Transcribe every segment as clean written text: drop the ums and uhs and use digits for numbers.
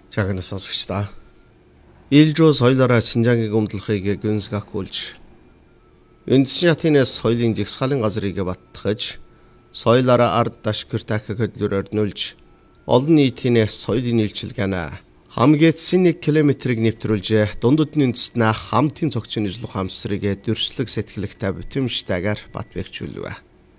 Чагнаас сонсогчдаа. Илжүү соёлоороо Шинжаангийн гомдлохыг гүнзгийхүүлж, үндэсний хатынаас соёлын жигсаалын газрыг баттгаж, соёлоороо ард дашгэр тахиг хөдлөрөөр нөлж, олон нийтийн соёлын үйлчилгээнэ хамгийн 1 км-ийг нэвтрүүлж, дундудны үндэстнээ хамтын цогцын нислэх хамсрыг дөрслөг сэтгэлэгтэй битэмжтэйгээр бат бэгчүүлвэ.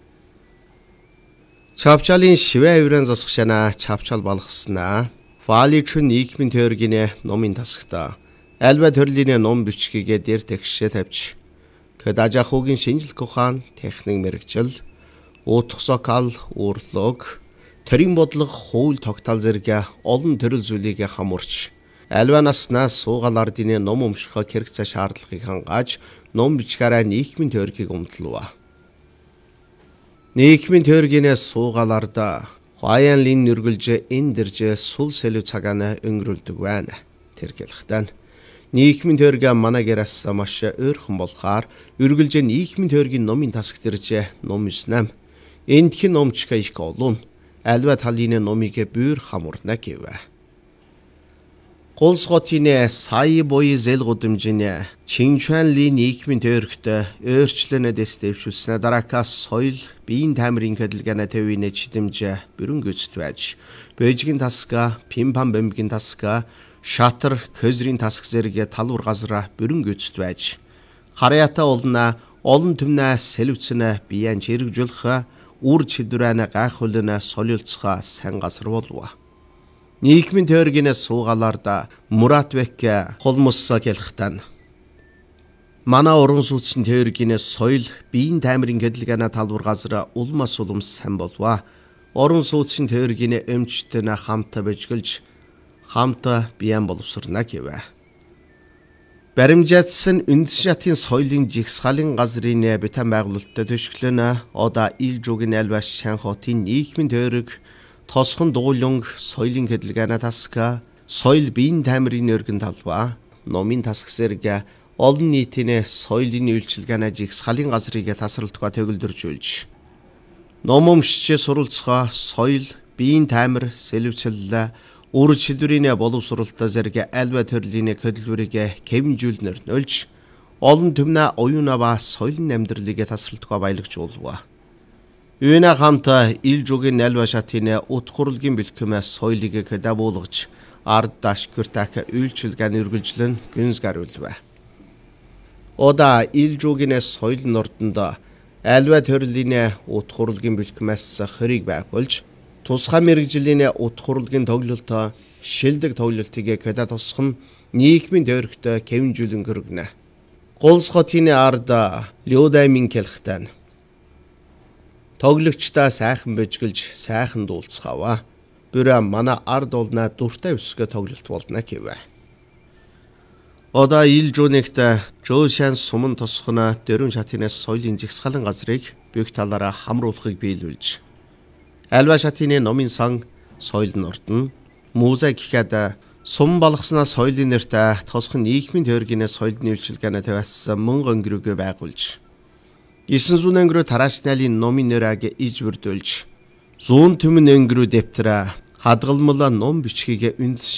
Чавчалын шивэ авиран засгшана чавчал балгаснаа Фаличүн нийгмийн теорийн номын тасагта альва төрлийн ном бичгийг дээр тэгшээ тавьж Кадажахугийн шинжлэх ухаан, техник мэргэжил, утгасокал, урлог, төрийн бодлого, хууль тогтоол зэрэг олон төрөл зүйлийг хамуурч альва наснаас суугаал ардын ном өмшөхөд хэрэгцээ шаардлагыг хангааж ном бичгээрээ нийгмийн теорийг өмдлөв. Нийгмийн теоргийнээс суугаал арда Хаяанлын нэргэлж энэ дэрж сул сэлүү цагаана өнгөрүүлдэг байна. Тэр гэлхтэн нийгмийн теорги манагераас маш ойрхон болохоор үргэлж нийгмийн теоргийн номын тасаг дэрж ном 9. Эндхэн номчка их олон альва талын номыг бүр хамурна гэвэ. Голсготын сая бои зэл гудамжин Чинчуанлын нийгмийн теоригт өөрчлөлтөд дэвшүүлснээр дараакаас соёл биеийн тамирын хөдөлгөөний төвийн чидэмж бүрэн гүйцэд байж Бээжгийн тасга, Пимпан бэмгийн тасга, Шатар, Көзрийн тасг зэрэг талуур газар бүрэн гүйцэд байж харьяата олон түмнээ сэлвцэнэ биеэн чирэгжүүлэх үр чидүрэнэ гайхуулна солиулцгаа сайн газар болов. Нийгмийн теоргийнээс суугаалаарда Муратбек холмосса гэлхтэн манай уран сууцны теоргийнээс соёл биеийн тамирын хөдөлгөөний талбар газар улмас сайн болов. Уран сууцны теоргийн эмчтэн хамт бижгэлж хамт биеэн боловсрна гэвэ. Баримжаадсан үндэсний хатын соёлын жигсаалын газрын битэн байгуулалтад төшөглөн одоо Илжүүгийн альва Шанхотын нийгмийн теориг тосхон дуулунг соёлын хөдөлгөөний тасга, соёл биеийн тамирын өргөн талбай, номын тасаг зэрэг олон нийтийн соёлын үйлчилгээний жигсаалын газрыг тасралтгаа төгөлдөржүүлж, ном өмшиж суралцгаа соёл, биеийн тамир, сэлвцэл, үр чидүрийн боловсруулалт зэрэг альва төрлийн хөдөлгөөрийг кэвнжүүлнээр нөлж, олон түмнээ оюуна ба соёлын амьдралыг тасралтгаа баялагжуулва. Үйнэ хамта Илжүүгийн альва шатын утгуурлын бэлтгэмээс соёлыг кэдабуулгаж ард дашгүртак үйлчилгээний үргэлжлэн гүнзгийхүүлвэ. Ода Илжүүгийн соёл нордонд альва төрлийн утгуурлын бэлтгэмээс хориг байгуулж тусгай мэргэжлийн утгуурлын тоглолт шилдэг тоглолтыг кэда тусах нь нийгмийн теоригт кэвнжүүлэн хөргөнө. Голсготын ард Лёдаймин хэлхтэн тоглогчдаа сайхан бижгэлж сайхан дуулцгаава. Бүрэ манай ард олна дуртай өсгө тоглолт болно гэвэ. Одоо Илжүүнэгт Жошан сумын тосгоно дөрвөн шатынаас соёлын жигсаалын газрыг бүх талаараа хамруулахыг биелүүлж альва шатны номын сан соёл нордон музей гэхэд сум балгаснаа соёлын нэртэй тосхон нийгмийн теоргийн соёлын үйлчилгээний тавьсан мөнгө өнгөрөөгөө байгуулж 900 өнгөрөө тараашналын номын нэрийг ижбэрдүүлж 100 түмэн өнгөрөө дэвтэр хадгалмал ном бичгийг үндэс